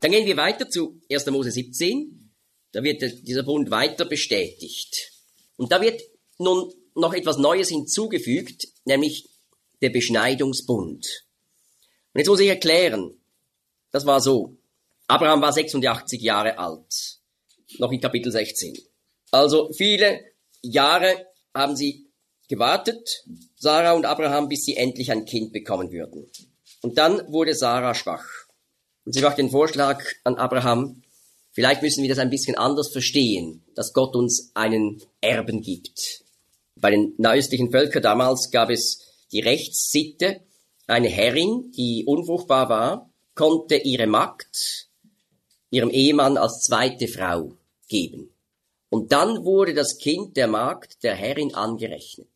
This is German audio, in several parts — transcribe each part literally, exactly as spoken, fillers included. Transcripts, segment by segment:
Dann gehen wir weiter zu erster Mose siebzehn. Da wird dieser Bund weiter bestätigt. Und da wird nun noch etwas Neues hinzugefügt, nämlich der Beschneidungsbund. Und jetzt muss ich erklären, das war so. Abraham war sechsundachtzig Jahre alt, noch in Kapitel sechzehn. Also viele Jahre haben sie gewartet, Sarah und Abraham, bis sie endlich ein Kind bekommen würden. Und dann wurde Sarah schwach. Und sie macht den Vorschlag an Abraham, vielleicht müssen wir das ein bisschen anders verstehen, dass Gott uns einen Erben gibt. Bei den nahöstlichen Völkern damals gab es die Rechtssitte, eine Herrin, die unfruchtbar war, konnte ihre Magd ihrem Ehemann als zweite Frau geben. Und dann wurde das Kind der Magd der Herrin angerechnet.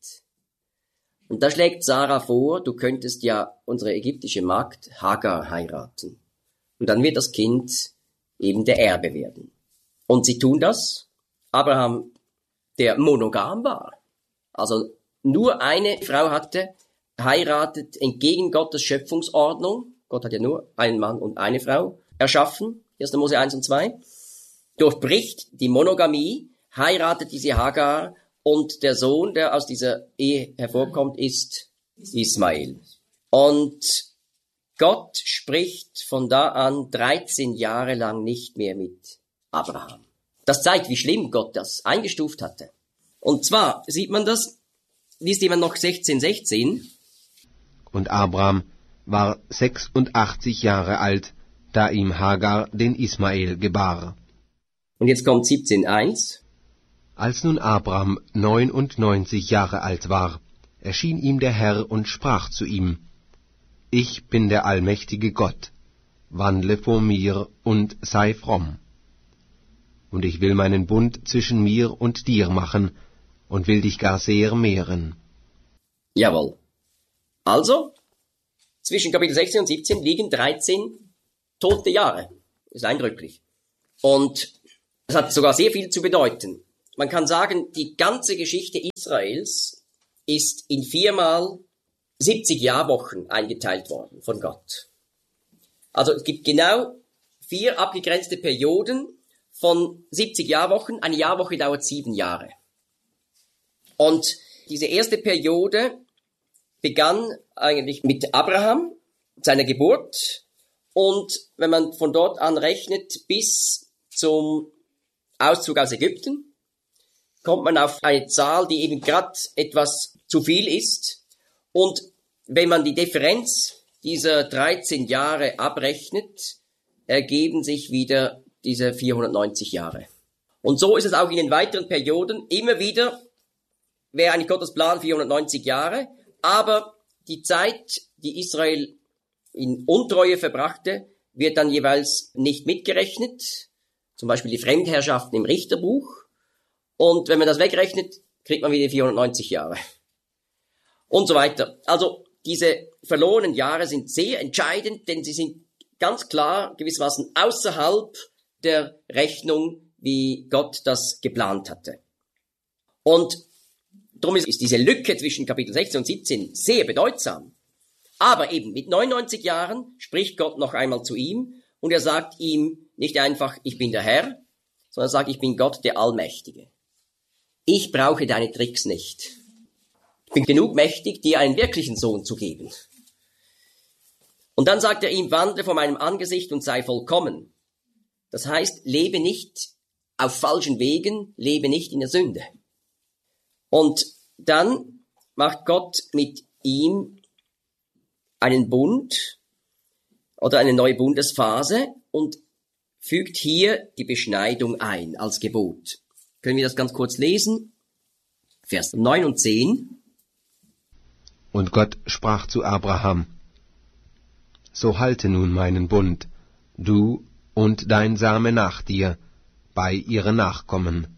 Und da schlägt Sarah vor, du könntest ja unsere ägyptische Magd Hagar heiraten. Und dann wird das Kind eben der Erbe werden. Und sie tun das. Abraham, der monogam war, also nur eine Frau hatte, heiratet entgegen Gottes Schöpfungsordnung. Gott hat ja nur einen Mann und eine Frau erschaffen. erster Mose eins und zwei. Durchbricht die Monogamie, heiratet diese Hagar und der Sohn, der aus dieser Ehe hervorkommt, ist Ismael. Und Gott spricht von da an dreizehn Jahre lang nicht mehr mit Abraham. Das zeigt, wie schlimm Gott das eingestuft hatte. Und zwar sieht man das, liest jemand noch sechzehn sechzehn. Und Abraham war sechsundachtzig Jahre alt, da ihm Hagar den Ismael gebar. Und jetzt kommt siebzehn eins. Als nun Abraham neunundneunzig Jahre alt war, erschien ihm der Herr und sprach zu ihm, Ich bin der allmächtige Gott, wandle vor mir und sei fromm. Und ich will meinen Bund zwischen mir und dir machen und will dich gar sehr mehren. Jawohl. Also, zwischen Kapitel sechzehn und siebzehn liegen dreizehn tote Jahre. Ist eindrücklich. Und es hat sogar sehr viel zu bedeuten. Man kann sagen, die ganze Geschichte Israels ist in viermal siebzig Jahrwochen eingeteilt worden von Gott. Also es gibt genau vier abgegrenzte Perioden von siebzig Jahrwochen. Eine Jahrwoche dauert sieben Jahre. Und diese erste Periode begann eigentlich mit Abraham, seiner Geburt. Und wenn man von dort an rechnet bis zum Auszug aus Ägypten, kommt man auf eine Zahl, die eben gerade etwas zu viel ist. Und wenn man die Differenz dieser dreizehn Jahre abrechnet, ergeben sich wieder diese vierhundertneunzig Jahre. Und so ist es auch in den weiteren Perioden. Immer wieder wäre eigentlich Gottes Plan vierhundertneunzig Jahre, aber die Zeit, die Israel in Untreue verbrachte, wird dann jeweils nicht mitgerechnet. Zum Beispiel die Fremdherrschaften im Richterbuch. Und wenn man das wegrechnet, kriegt man wieder vierhundertneunzig Jahre. Und so weiter. Also diese verlorenen Jahre sind sehr entscheidend, denn sie sind ganz klar gewissermaßen außerhalb der Rechnung, wie Gott das geplant hatte. Und darum ist, ist diese Lücke zwischen Kapitel sechzehn und siebzehn sehr bedeutsam. Aber eben mit neunundneunzig Jahren spricht Gott noch einmal zu ihm und er sagt ihm nicht einfach, ich bin der Herr, sondern er sagt, ich bin Gott, der Allmächtige. Ich brauche deine Tricks nicht. Ich bin genug mächtig, dir einen wirklichen Sohn zu geben. Und dann sagt er ihm, wandle vor meinem Angesicht und sei vollkommen. Das heißt, lebe nicht auf falschen Wegen, lebe nicht in der Sünde. Und dann macht Gott mit ihm einen Bund oder eine neue Bundesphase und fügt hier die Beschneidung ein als Gebot. Können wir das ganz kurz lesen? Vers neun und zehn. Und Gott sprach zu Abraham, so halte nun meinen Bund, du und dein Same nach dir, bei ihren Nachkommen.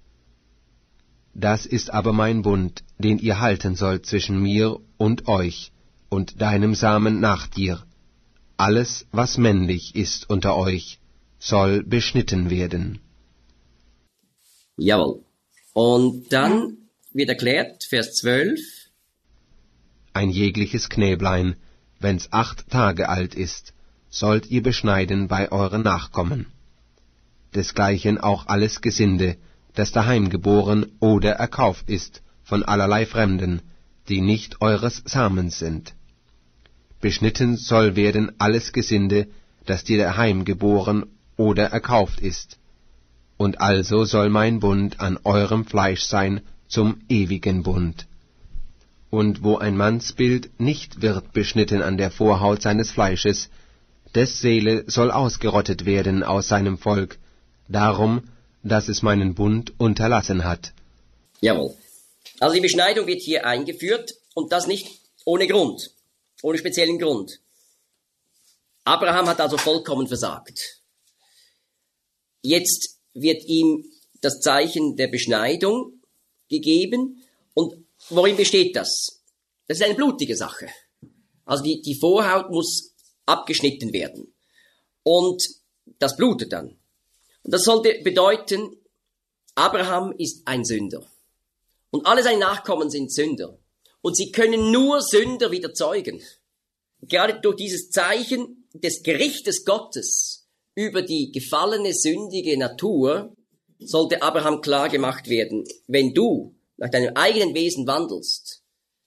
Das ist aber mein Bund, den ihr halten sollt zwischen mir und euch und deinem Samen nach dir. Alles, was männlich ist unter euch, soll beschnitten werden. Jawohl. Und dann wird erklärt, Vers zwölf. Ein jegliches Knäblein, wenn's acht Tage alt ist, sollt ihr beschneiden bei euren Nachkommen. Desgleichen auch alles Gesinde, das daheim geboren oder erkauft ist von allerlei Fremden, die nicht eures Samens sind. Beschnitten soll werden alles Gesinde, das dir daheim geboren oder erkauft ist. Und also soll mein Bund an eurem Fleisch sein zum ewigen Bund. Und wo ein Mannsbild nicht wird beschnitten an der Vorhaut seines Fleisches, des Seele soll ausgerottet werden aus seinem Volk, darum, dass es meinen Bund unterlassen hat. Jawohl. Also die Beschneidung wird hier eingeführt und das nicht ohne Grund, ohne speziellen Grund. Abraham hat also vollkommen versagt. Jetzt wird ihm das Zeichen der Beschneidung gegeben und worin besteht das? Das ist eine blutige Sache. Also die, die Vorhaut muss abgeschnitten werden und das blutet dann. Und das sollte bedeuten, Abraham ist ein Sünder. Und alle seine Nachkommen sind Sünder. Und sie können nur Sünder wieder zeugen. Gerade durch dieses Zeichen des Gerichtes Gottes über die gefallene, sündige Natur sollte Abraham klar gemacht werden, wenn du nach deinem eigenen Wesen wandelst,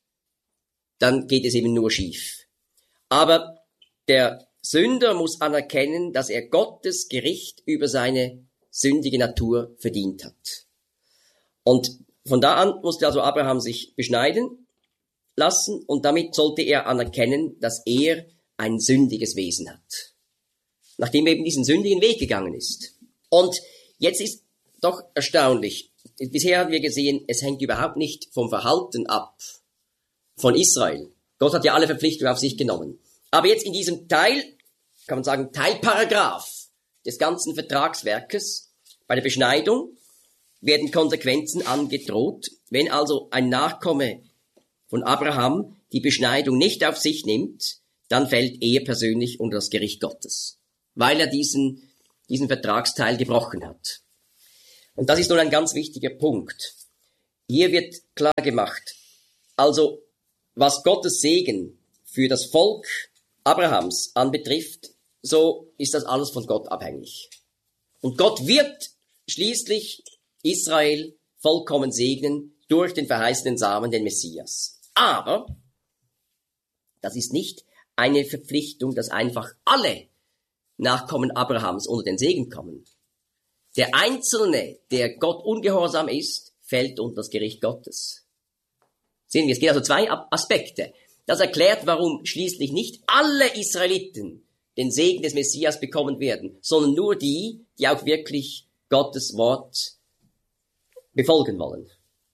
dann geht es eben nur schief. Aber der Sünder muss anerkennen, dass er Gottes Gericht über seine sündige Natur verdient hat. Und von da an musste also Abraham sich beschneiden lassen und damit sollte er anerkennen, dass er ein sündiges Wesen hat. Nachdem er eben diesen sündigen Weg gegangen ist. Und jetzt ist doch erstaunlich, bisher haben wir gesehen, es hängt überhaupt nicht vom Verhalten ab von Israel. Gott hat ja alle Verpflichtungen auf sich genommen. Aber jetzt in diesem Teil, kann man sagen, Teilparagraph des ganzen Vertragswerkes, bei der Beschneidung, werden Konsequenzen angedroht. Wenn also ein Nachkomme von Abraham die Beschneidung nicht auf sich nimmt, dann fällt er persönlich unter das Gericht Gottes, weil er diesen, diesen Vertragsteil gebrochen hat. Und das ist nun ein ganz wichtiger Punkt. Hier wird klar gemacht, also was Gottes Segen für das Volk Abrahams anbetrifft, so ist das alles von Gott abhängig. Und Gott wird schließlich Israel vollkommen segnen durch den verheißenen Samen, den Messias. Aber das ist nicht eine Verpflichtung, dass einfach alle Nachkommen Abrahams unter den Segen kommen. Der Einzelne, der Gott ungehorsam ist, fällt unter das Gericht Gottes. Sehen wir, es gibt also zwei Aspekte. Das erklärt, warum schließlich nicht alle Israeliten den Segen des Messias bekommen werden, sondern nur die, die auch wirklich Gottes Wort befolgen wollen.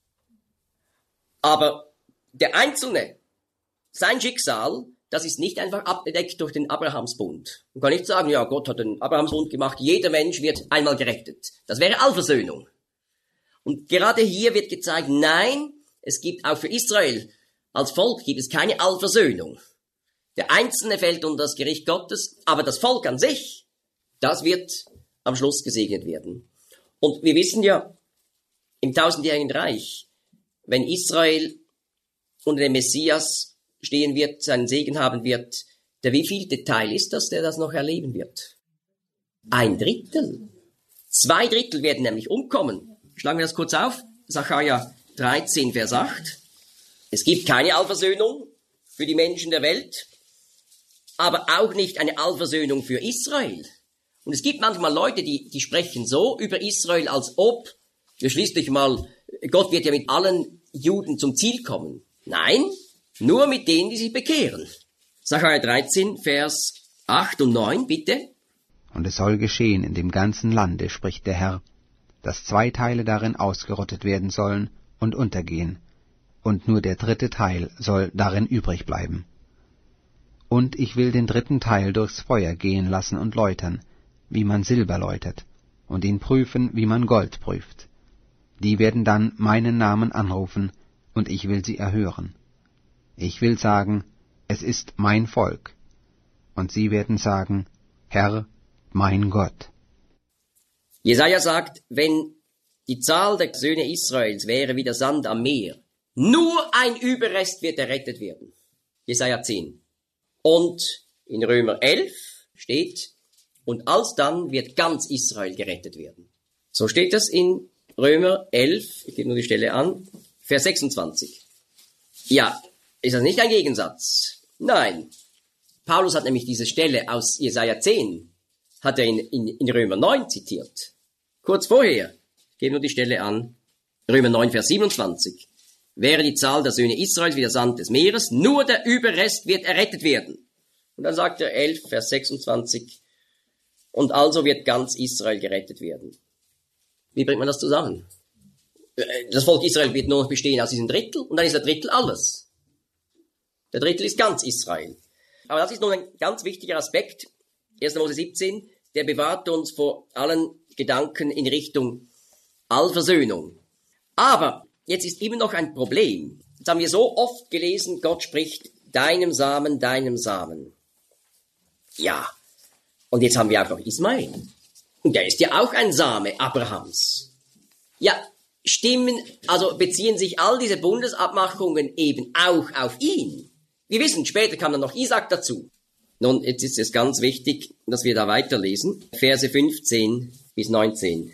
Aber der Einzelne, sein Schicksal, das ist nicht einfach abgedeckt durch den Abrahamsbund. Man kann nicht sagen, ja, Gott hat den Abrahamsbund gemacht, jeder Mensch wird einmal gerettet. Das wäre Allversöhnung. Und gerade hier wird gezeigt, nein, es gibt auch für Israel als Volk gibt es keine Allversöhnung. Der Einzelne fällt unter das Gericht Gottes, aber das Volk an sich, das wird am Schluss gesegnet werden. Und wir wissen ja, im tausendjährigen Reich, wenn Israel unter dem Messias stehen wird, seinen Segen haben wird, der wievielte Teil ist das, der das noch erleben wird? Ein Drittel. Zwei Drittel werden nämlich umkommen. Schlagen wir das kurz auf. Sacharja dreizehn, Vers acht. Es gibt keine Allversöhnung für die Menschen der Welt, aber auch nicht eine Allversöhnung für Israel. Und es gibt manchmal Leute, die, die sprechen so über Israel, als ob wir schließlich mal, Gott wird ja mit allen Juden zum Ziel kommen. Nein, nur mit denen, die sich bekehren. Sacharja dreizehn, Vers acht und neun, bitte. Und es soll geschehen in dem ganzen Lande, spricht der Herr, dass zwei Teile darin ausgerottet werden sollen und untergehen, und nur der dritte Teil soll darin übrig bleiben. Und ich will den dritten Teil durchs Feuer gehen lassen und läutern, wie man Silber läutert, und ihn prüfen, wie man Gold prüft. Die werden dann meinen Namen anrufen, und ich will sie erhören. Ich will sagen, es ist mein Volk. Und sie werden sagen, Herr, mein Gott. Jesaja sagt, wenn die Zahl der Söhne Israels wäre wie der Sand am Meer, nur ein Überrest wird errettet werden. Jesaja zehn. Und in Römer elf steht, und alsdann wird ganz Israel gerettet werden. So steht das in Römer elf, ich gebe nur die Stelle an, Vers sechsundzwanzig. Ja, ist das nicht ein Gegensatz? Nein. Paulus hat nämlich diese Stelle aus Jesaja zehn, hat er in, in, in Römer neun zitiert. Kurz vorher, ich gebe nur die Stelle an, Römer neun, Vers siebenundzwanzig. Wäre die Zahl der Söhne Israels wie der Sand des Meeres, nur der Überrest wird errettet werden. Und dann sagt er elf, Vers sechsundzwanzig, und also wird ganz Israel gerettet werden. Wie bringt man das zusammen? Das Volk Israel wird nur noch bestehen aus diesem Drittel, und dann ist der Drittel alles. Der Drittel ist ganz Israel. Aber das ist nun ein ganz wichtiger Aspekt, erster Mose siebzehn, der bewahrt uns vor allen Gedanken in Richtung Allversöhnung. Aber jetzt ist immer noch ein Problem. Jetzt haben wir so oft gelesen, Gott spricht, deinem Samen, deinem Samen. Ja, und jetzt haben wir auch noch Ismael. Und der ist ja auch ein Same Abrahams. Ja, stimmen, also beziehen sich all diese Bundesabmachungen eben auch auf ihn. Wir wissen, später kam dann noch Isaac dazu. Nun, jetzt ist es ganz wichtig, dass wir da weiterlesen. Verse fünfzehn bis neunzehn.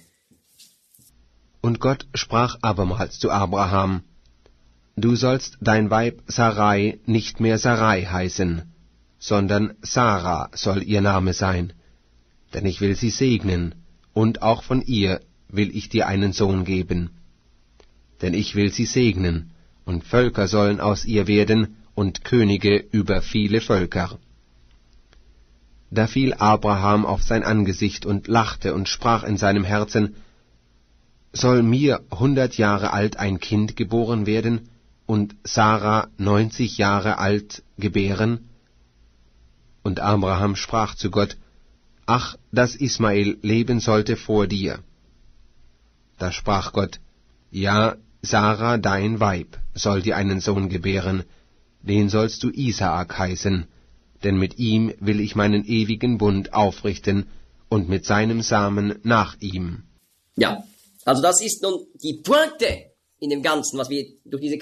Und Gott sprach abermals zu Abraham, Du sollst dein Weib Sarai nicht mehr Sarai heißen, sondern Sarah soll ihr Name sein, denn ich will sie segnen, und auch von ihr will ich dir einen Sohn geben. Denn ich will sie segnen, und Völker sollen aus ihr werden, und Könige über viele Völker. Da fiel Abraham auf sein Angesicht und lachte und sprach in seinem Herzen, Soll mir hundert Jahre alt ein Kind geboren werden und Sarah neunzig Jahre alt gebären? Und Abraham sprach zu Gott, Ach, dass Ismael leben sollte vor dir. Da sprach Gott, Ja, Sarah, dein Weib, soll dir einen Sohn gebären, den sollst du Isaak heißen, denn mit ihm will ich meinen ewigen Bund aufrichten und mit seinem Samen nach ihm. Ja, also das ist nun die Pointe in dem Ganzen, was wir durch diese